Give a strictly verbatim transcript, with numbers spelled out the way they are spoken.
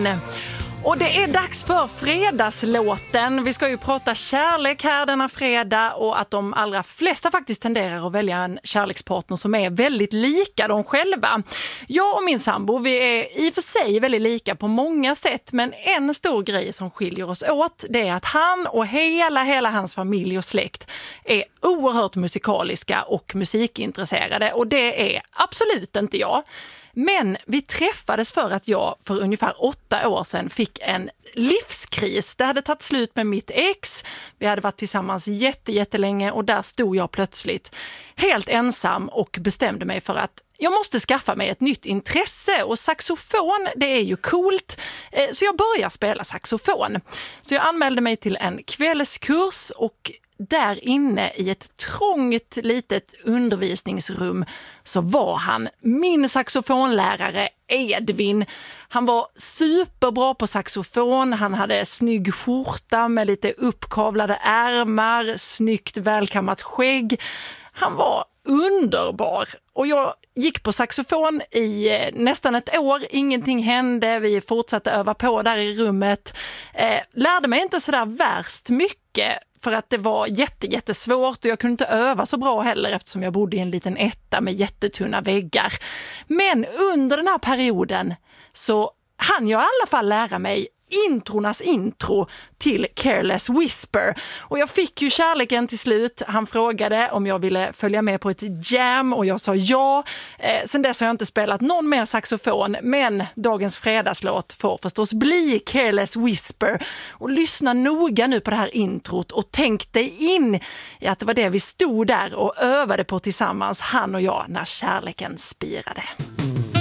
Whisper-låten. Och det är dags för fredagslåten. Vi ska ju prata kärlek här denna fredag och att de allra flesta faktiskt tenderar att välja en kärlekspartner som är väldigt lika de själva. Jag och min sambo, vi är i och för sig väldigt lika på många sätt, men en stor grej som skiljer oss åt, det är att han och hela, hela hans familj och släkt är oerhört musikaliska och musikintresserade, och det är absolut inte jag. Men vi träffades för att jag för ungefär åtta år sedan fick en livskris. Det hade tagit slut med mitt ex. Vi hade varit tillsammans jätte, jättelänge och där stod jag plötsligt helt ensam och bestämde mig för att jag måste skaffa mig ett nytt intresse, och saxofon, det är ju coolt. Så jag började spela saxofon. Så jag anmälde mig till en kvällskurs, och där inne i ett trångt litet undervisningsrum så var han, min saxofonlärare Edvin. Han var superbra på saxofon, han hade snygg skjorta med lite uppkavlade ärmar, snyggt välkammat skägg. Han var underbar, och jag gick på saxofon i nästan ett år. Ingenting hände, vi fortsatte öva på där i rummet. Eh, lärde mig inte sådär värst mycket, för att det var jätte, jättesvårt och jag kunde inte öva så bra heller eftersom jag bodde i en liten etta med jättetunna väggar. Men under den här perioden så hann jag i alla fall lära mig intronas intro till Careless Whisper. Och jag fick ju kärleken till slut. Han frågade om jag ville följa med på ett jam och jag sa ja. Eh, sen dess har jag inte spelat någon mer saxofon, men dagens fredagslåt får förstås bli Careless Whisper. Och lyssna noga nu på det här introt och tänk dig in i att det var det vi stod där och övade på tillsammans, han och jag, när kärleken spirade.